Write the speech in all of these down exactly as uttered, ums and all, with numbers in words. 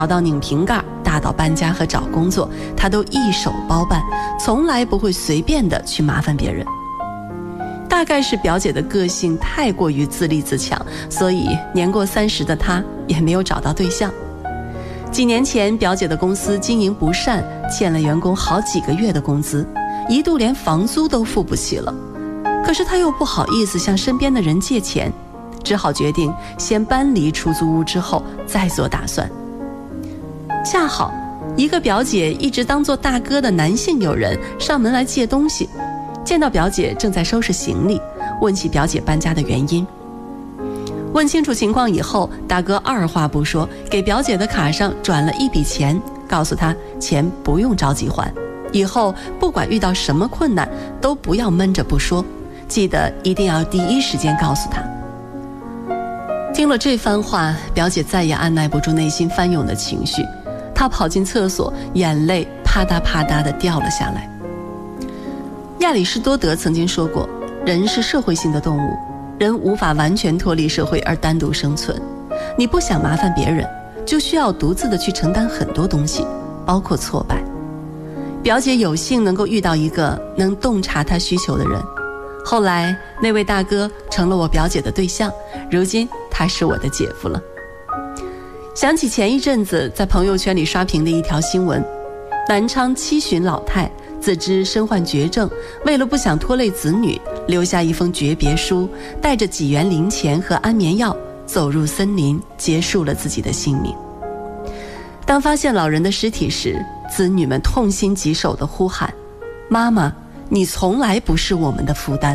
到拧瓶盖，大到搬家和找工作，他都一手包办，从来不会随便的去麻烦别人。大概是表姐的个性太过于自立自强，所以年过三十的她也没有找到对象。几年前，表姐的公司经营不善，欠了员工好几个月的工资，一度连房租都付不起了。可是她又不好意思向身边的人借钱，只好决定先搬离出租屋之后再做打算。恰好一个表姐一直当做大哥的男性友人上门来借东西，见到表姐正在收拾行李，问起表姐搬家的原因。问清楚情况以后，大哥二话不说，给表姐的卡上转了一笔钱，告诉她钱不用着急还，以后不管遇到什么困难都不要闷着不说，记得一定要第一时间告诉她。听了这番话，表姐再也按耐不住内心翻涌的情绪，她跑进厕所，眼泪啪嗒啪嗒地掉了下来。亚里士多德曾经说过，人是社会性的动物，人无法完全脱离社会而单独生存。你不想麻烦别人，就需要独自的去承担很多东西，包括挫败。表姐有幸能够遇到一个能洞察她需求的人，后来那位大哥成了我表姐的对象，如今他是我的姐夫了。想起前一阵子在朋友圈里刷屏的一条新闻，南昌七旬老太自知身患绝症，为了不想拖累子女，留下一封诀别书，带着几元零钱和安眠药走入森林，结束了自己的性命。当发现老人的尸体时，子女们痛心疾首地呼喊：妈妈，你从来不是我们的负担。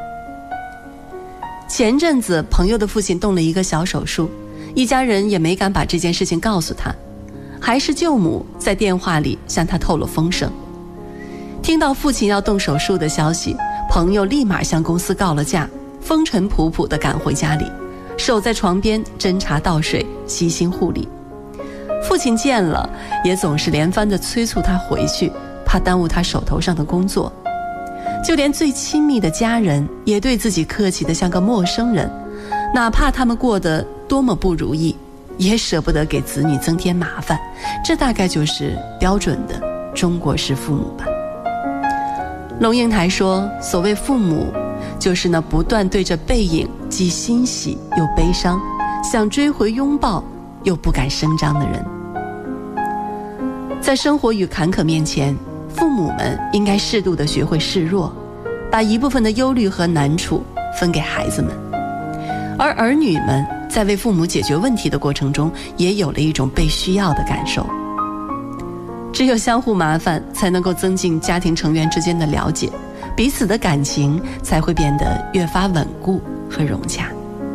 前阵子朋友的父亲动了一个小手术，一家人也没敢把这件事情告诉他，还是舅母在电话里向他透露风声。听到父亲要动手术的消息，朋友立马向公司告了假，风尘仆仆地赶回家里，守在床边斟茶倒水，悉心护理。父亲见了也总是连番地催促他回去，怕耽误他手头上的工作。就连最亲密的家人也对自己客气得像个陌生人，哪怕他们过得多么不如意，也舍不得给子女增添麻烦。这大概就是标准的中国式父母吧。龙应台说，所谓父母，就是那不断对着背影既欣喜又悲伤，想追回拥抱又不敢声张的人。在生活与坎坷面前，父母们应该适度地学会示弱，把一部分的忧虑和难处分给孩子们，而儿女们在为父母解决问题的过程中，也有了一种被需要的感受。只有相互麻烦，才能够增进家庭成员之间的了解，彼此的感情才会变得越发稳固和融洽。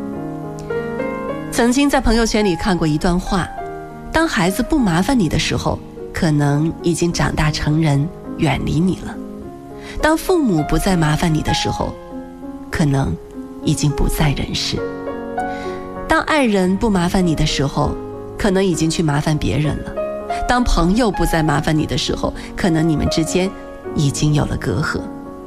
曾经在朋友圈里看过一段话，当孩子不麻烦你的时候，可能已经长大成人，远离你了；当父母不再麻烦你的时候，可能已经不在人世；当爱人不麻烦你的时候，可能已经去麻烦别人了；当朋友不再麻烦你的时候，可能你们之间已经有了隔阂。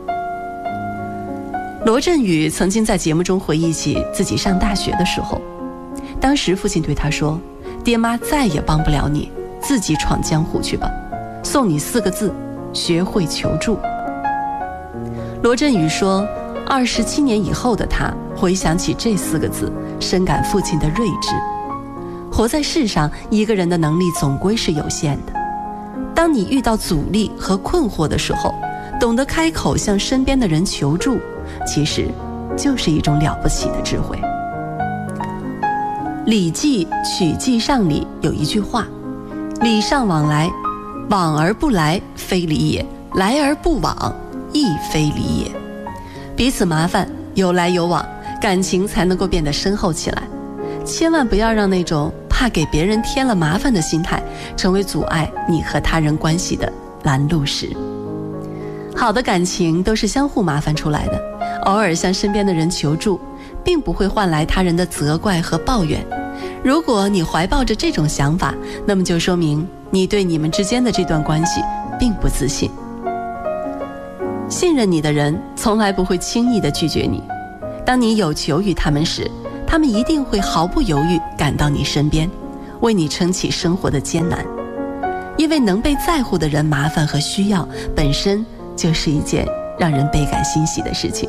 罗振宇曾经在节目中回忆起自己上大学的时候，当时父亲对他说，爹妈再也帮不了你，自己闯江湖去吧，送你四个字，学会求助。罗振宇说，二十七年以后的他回想起这四个字，深感父亲的睿智。活在世上，一个人的能力总归是有限的，当你遇到阻力和困惑的时候，懂得开口向身边的人求助，其实就是一种了不起的智慧。礼记曲记上里有一句话，礼尚往来，往而不来，非礼也；来而不往，亦非礼也。彼此麻烦，有来有往，感情才能够变得深厚起来。千万不要让那种怕给别人添了麻烦的心态，成为阻碍你和他人关系的拦路石。好的感情都是相互麻烦出来的，偶尔向身边的人求助，并不会换来他人的责怪和抱怨。如果你怀抱着这种想法，那么就说明你对你们之间的这段关系并不自信。信任你的人从来不会轻易地拒绝你，当你有求于他们时，他们一定会毫不犹豫赶到你身边， 为你撑起生活的艰难。因为能被在乎的人麻烦和需要，本身就是一件让人倍感欣喜的事情。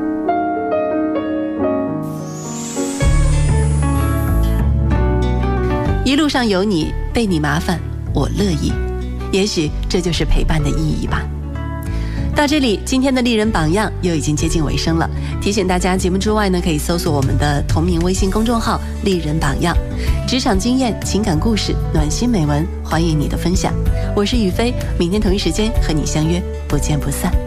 一路上有你，被你麻烦我乐意，也许这就是陪伴的意义吧。到这里，今天的丽人榜样又已经接近尾声了。提醒大家，节目之外呢，可以搜索我们的同名微信公众号“丽人榜样”，职场经验、情感故事、暖心美文，欢迎你的分享。我是雨飞，明天同一时间和你相约，不见不散。